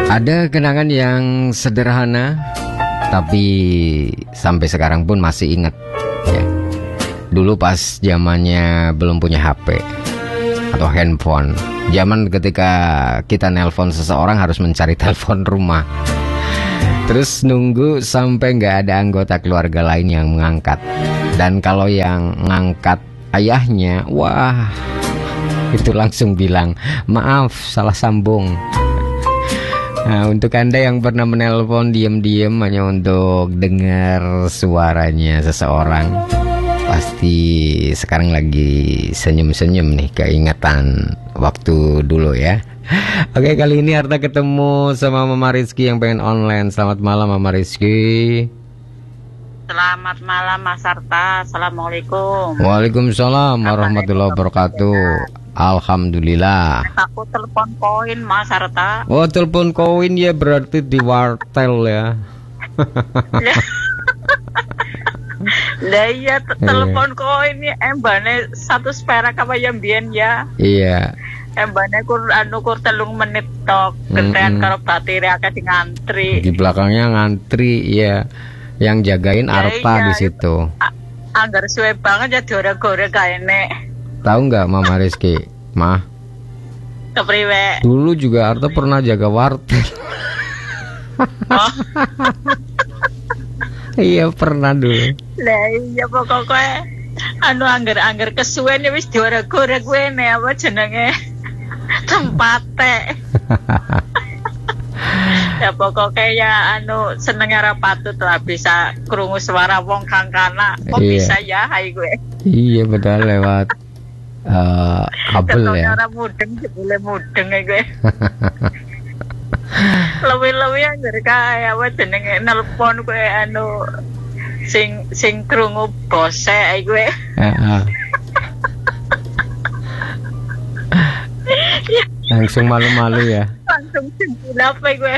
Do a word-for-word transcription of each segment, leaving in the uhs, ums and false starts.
Ada kenangan yang sederhana, tapi sampai sekarang pun masih ingat ya. Dulu pas zamannya belum punya H P atau handphone, zaman ketika kita nelpon seseorang harus mencari telepon rumah, terus nunggu sampai nggak ada anggota keluarga lain yang mengangkat. Dan kalau yang ngangkat ayahnya, wah, itu langsung bilang, maaf salah sambung. Nah, untuk Anda yang pernah menelpon diam-diam hanya untuk dengar suaranya seseorang, pasti sekarang lagi senyum-senyum nih, keingatan waktu dulu ya. Oke, kali ini Harta ketemu sama Mama Rizky yang pengen online. Selamat malam Mama Rizky. Selamat malam Mas Harta. Assalamualaikum. Waalaikumsalam warahmatullahi wabarakatuh. Alhamdulillah. Aku telepon koin Mas Harta. Oh, telepon koin ya, berarti di wartel ya. Lah iya, telepon koin ya embane satu perak apa yang biyen ya. Iya. Embane kur anu kur telung menit tok, gentean karo batire akeh di ngantri. Di belakangnya ngantri ya. Yang jagain ya, Arta iya, di situ. Anggar suwe banget ya gore-gore kaene. Tahu nggak Mama Rizky, Mah? Kepriwe? Dulu juga Arta pernah jaga wartel. Oh. Iya pernah dulu. Lah iya pokoknya anu anggar-anggar kesuwen ya wis diore-gore kowe ne apa jenenge tempate. Ya pokoknya ya anu seneng ora patut lah bisa krungu suara wong kang kana. Kok iya. Bisa ya hai gue. Iya betul lewat uh, kabel ya. Ora mudeng jebule mudeng gue. Lewi-lewi anggar kae apa jenenge nelpon kowe anu sing sing krungu bose ae gue. Heeh. Langsung malu-malu ya. Langsung sendiri apa gue.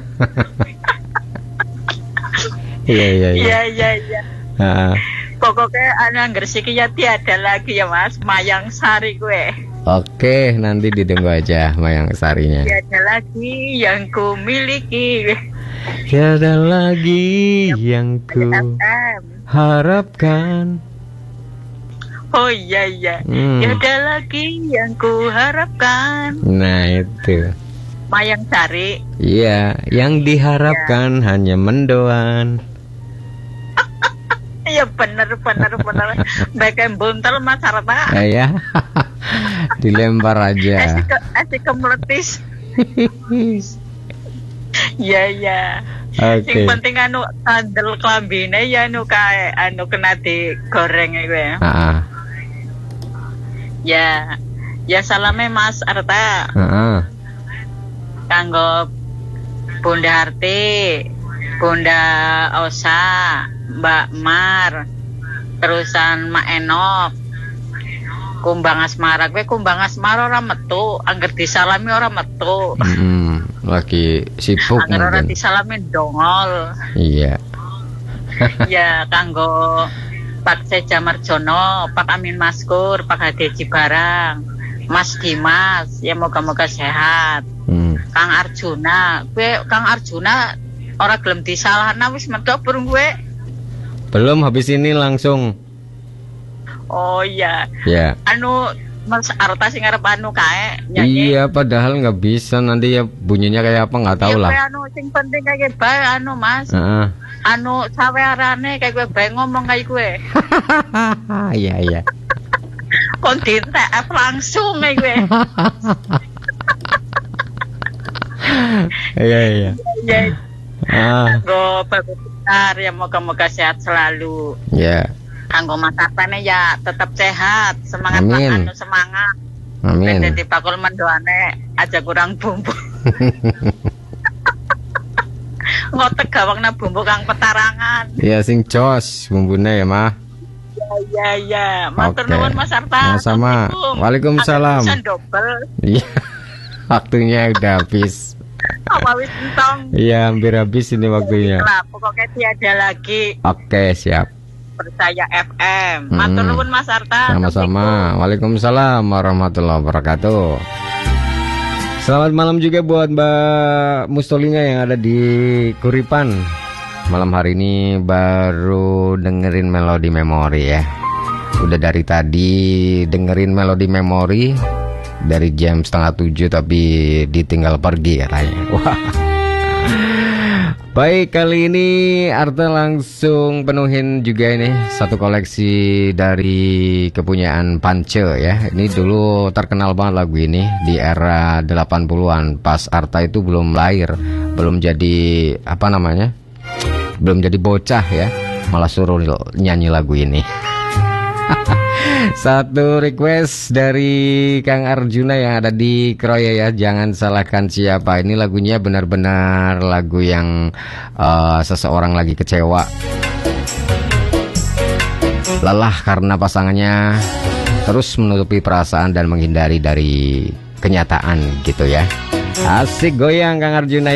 Iya iya iya. Iya iya iya. Heeh. Pokoknya anu anggar siki ya tiada lagi ya Mas, Mayang Sari gue. Oke, nanti ditunggu aja Mayang Sarinya. Tiada lagi yang ku miliki. Tiada lagi yang ku harapkan. Oh iya iya. Hmm. Tiada lagi yang ku harapkan. Nah itu Mayang Sari. Iya, yang diharapkan ya. Hanya mendoan. Iya bener bener bener. Baik buntel Mas Harta. Iya. Dilempar aja. Asik ke, asik kemeletis. Iya iya. Oke. Yang penting anu sandal klambine ya anu kae anu kena digoreng gue. Heeh. Ya. Ya salame Mas Harta. Heeh. Kanggo Bunda Harti, Bunda Osa, Mbak Mar, terusan Mak Enok, Kumbang Asmara. Gue Kumbang Asmara ora metu, angger disalami ora metu. Hmm, lagi sibuk angger ora disalami dongol. Iya. Ya kanggo Pak Seja Marjono, Pak Amin Maskur, Pak Hadi Cibarang, Mas Dimas, ya moga-moga sehat. Hmm. Kang Arjuna, gue Kang Arjuna ora gelem disalahna wis metu burung gue. Belum, habis ini langsung. Oh iya. Ya. Anu Mas Arta sing arep anu kae nyanyi. Iya, padahal nggak bisa, nanti ya bunyinya kayak apa nggak tahu lah. Ya anu sing penting kayak bae anu Mas. Heeh. Anu sawerane kayak gue bae ngomong kayak gue. Iya iya. Kon dintek langsung kayak gue. Iya iya. Ya. Ah. Go bentar ya moga-moga sehat selalu. Ya. Kanggo Mas Artane ya tetap sehat, semangat Amin. anu semangat. Amin. Dadi bakul mendoane aja kurang bumbu. Ngotek gawangna bumbu kang petarangan. Iya sing jos bumbune ya mah. Ya ya ya. Matur nuwun Mas Arta. Sama. Waalaikumsalam. Iya. Waktunya udah habis. Apa wis entong? Iya, hampir habis ini waktunya. Lah, pokoknya tiada lagi. Oke, siap. Percaya F M. Matur nuwun Mas Arta. Sama-sama. Waalaikumsalam warahmatullahi wabarakatuh. Selamat malam juga buat Mbak Mustolinya yang ada di Kuripan. Malam hari ini baru dengerin Melodi Memori ya. Udah dari tadi dengerin Melodi Memori dari jam setengah tujuh tapi ditinggal pergi katanya. Wah. Baik, kali ini Arta langsung penuhin juga ini satu koleksi dari kepunyaan Pance ya. Ini dulu terkenal banget lagu ini di era delapan puluhan. Pas Arta itu belum lahir, belum jadi apa namanya, belum jadi bocah ya, malah suruh nyanyi lagu ini. Satu request dari Kang Arjuna yang ada di Kroya ya, jangan salahkan siapa. Ini lagunya benar-benar lagu yang uh, seseorang lagi kecewa, lelah karena pasangannya terus menutupi perasaan dan menghindari dari kenyataan gitu ya. Asik goyang Kang Arjuna.